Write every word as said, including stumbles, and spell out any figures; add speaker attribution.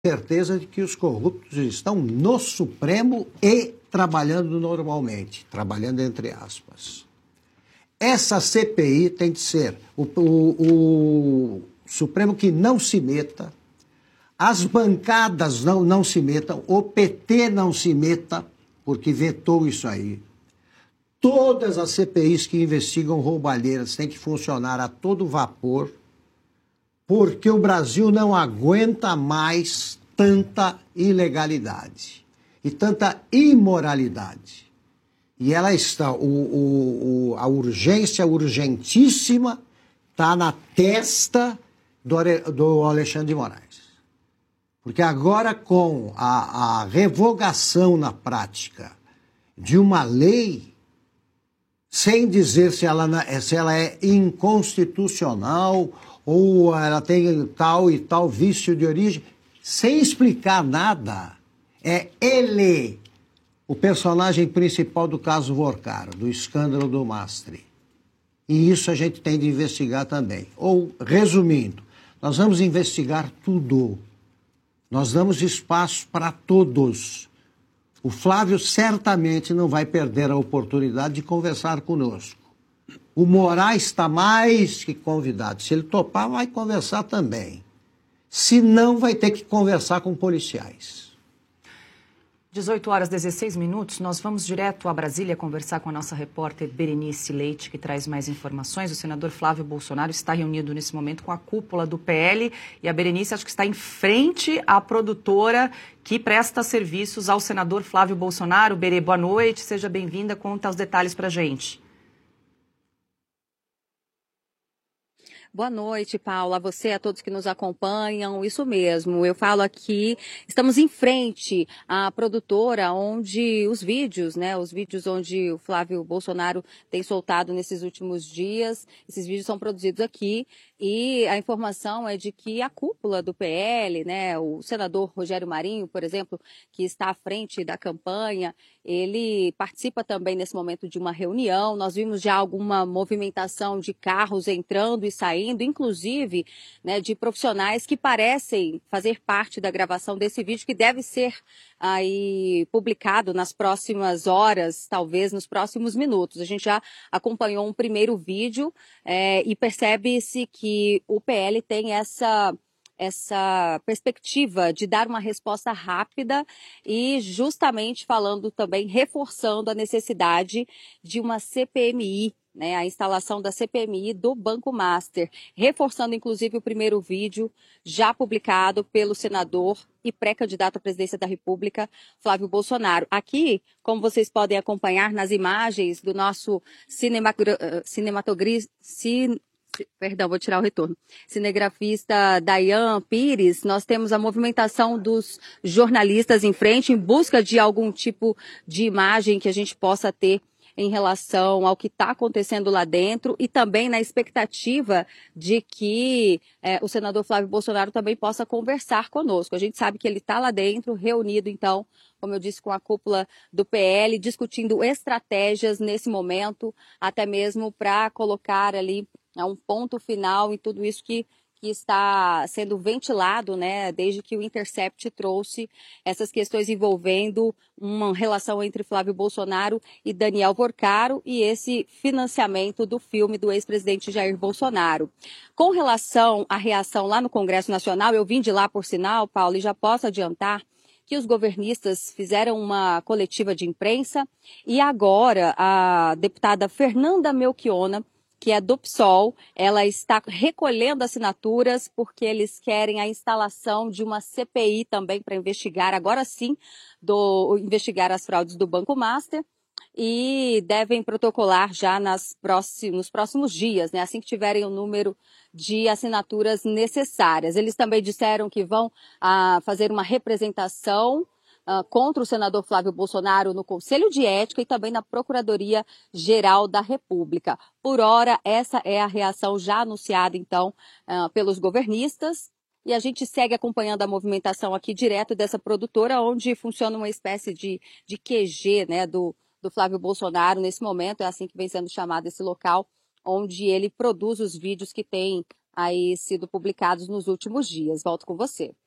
Speaker 1: certeza de que os corruptos estão no Supremo e trabalhando normalmente, trabalhando entre aspas. Essa C P I tem de ser o, o, o Supremo que não se meta, as bancadas não, não se metam, o P T não se meta, porque vetou isso aí. Todas as C P Is que investigam roubalheiras têm que funcionar a todo vapor, porque o Brasil não aguenta mais tanta ilegalidade e tanta imoralidade. E ela está, o, o, o, a urgência urgentíssima está na testa do, do Alexandre de Moraes. Porque agora, com a, a revogação na prática de uma lei, sem dizer se ela, se ela é inconstitucional ou ela tem tal e tal vício de origem, sem explicar nada, é ele, o personagem principal do caso Vorcaro, do escândalo do Mastre. E isso a gente tem de investigar também. Ou, resumindo, nós vamos investigar tudo. Nós damos espaço para todos. O Flávio certamente não vai perder a oportunidade de conversar conosco. O Moraes está mais que convidado. Se ele topar, vai conversar também. Se não, vai ter que conversar com policiais.
Speaker 2: dezoito horas e dezesseis minutos, nós vamos direto a Brasília conversar com a nossa repórter Berenice Leite, que traz mais informações. O senador Flávio Bolsonaro está reunido nesse momento com a cúpula do P L e a Berenice acho que está em frente à produtora que presta serviços ao senador Flávio Bolsonaro. Berê, boa noite, seja bem-vinda, conta os detalhes para a gente.
Speaker 3: Boa noite, Paula, a você, a todos que nos acompanham. Isso mesmo, eu falo aqui, estamos em frente à produtora onde os vídeos, né, os vídeos onde o Flávio Bolsonaro tem soltado nesses últimos dias, esses vídeos são produzidos aqui e a informação é de que a cúpula do P L, né, o senador Rogério Marinho, por exemplo, que está à frente da campanha, ele participa também nesse momento de uma reunião. Nós vimos já alguma movimentação de carros entrando e saindo, inclusive, né, de profissionais que parecem fazer parte da gravação desse vídeo, que deve ser aí publicado nas próximas horas, talvez nos próximos minutos. A gente já acompanhou um primeiro vídeo é, e percebe-se que o P L tem essa... essa perspectiva de dar uma resposta rápida e justamente falando também, reforçando a necessidade de uma C P M I, né, a instalação da C P M I do Banco Master, reforçando inclusive o primeiro vídeo já publicado pelo senador e pré-candidato à presidência da República, Flávio Bolsonaro. Aqui, como vocês podem acompanhar nas imagens do nosso cinematografista, Perdão, vou tirar o retorno. Cinegrafista Dayan Pires, nós temos a movimentação dos jornalistas em frente em busca de algum tipo de imagem que a gente possa ter em relação ao que está acontecendo lá dentro e também na expectativa de que eh, o senador Flávio Bolsonaro também possa conversar conosco. A gente sabe que ele está lá dentro, reunido, então, como eu disse, com a cúpula do P L, discutindo estratégias nesse momento, até mesmo para colocar ali é um ponto final em tudo isso que, que está sendo ventilado, né, desde que o Intercept trouxe essas questões envolvendo uma relação entre Flávio Bolsonaro e Daniel Vorcaro e esse financiamento do filme do ex-presidente Jair Bolsonaro. Com relação à reação lá no Congresso Nacional, eu vim de lá, por sinal, Paulo, e já posso adiantar que os governistas fizeram uma coletiva de imprensa e agora a deputada Fernanda Melchiona, que é do P SOL, ela está recolhendo assinaturas porque eles querem a instalação de uma C P I também para investigar, agora sim, do, investigar as fraudes do Banco Master e devem protocolar já nas próximos, nos próximos dias, né, assim que tiverem o número de assinaturas necessárias. Eles também disseram que vão ah, fazer uma representação Uh, contra o senador Flávio Bolsonaro no Conselho de Ética e também na Procuradoria-Geral da República. Por hora, essa é a reação já anunciada, então, uh, pelos governistas. E a gente segue acompanhando a movimentação aqui direto dessa produtora, onde funciona uma espécie de, de Q G, né, do, do Flávio Bolsonaro nesse momento. É assim que vem sendo chamado esse local, onde ele produz os vídeos que têm aí sido publicados nos últimos dias. Volto com você.